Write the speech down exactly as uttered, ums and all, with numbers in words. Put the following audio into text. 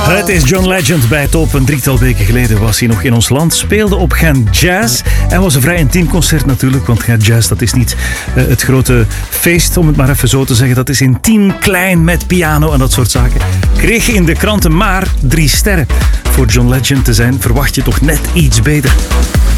Het is John Legend bij Top. Een drietal weken geleden was hij nog in ons land. Speelde op Gaan Jazz. En was een vrij intiem concert natuurlijk. Want Gaan Jazz, dat is niet uh, het grote feest, om het maar even zo te zeggen. Dat is intiem, klein, met piano en dat soort zaken. Kreeg je in de kranten maar drie sterren. Voor John Legend te zijn verwacht je toch net iets beter.